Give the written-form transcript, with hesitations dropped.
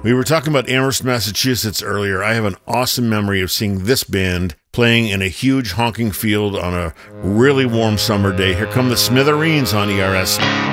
We were talking about Amherst, Massachusetts earlier. I have an awesome memory of seeing this band playing in a huge honking field on a really warm summer day. Here come the Smithereens on ERS.